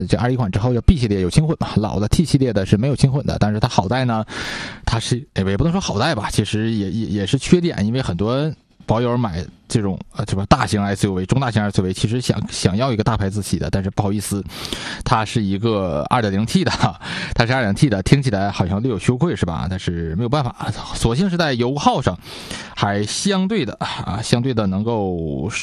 这21款之后叫 B 系列有轻混嘛，老的 T 系列的是没有轻混的，但是它好在呢，它是也不能说好在吧，其实也是缺点，因为很多保友买这种这个大型 SUV、中大型 SUV， 其实想要一个大排自吸的，但是不好意思，它是一个 2.0T 的，它是 2.0T 的，听起来好像略有羞愧是吧？但是没有办法，索性是在油耗上还相对的能够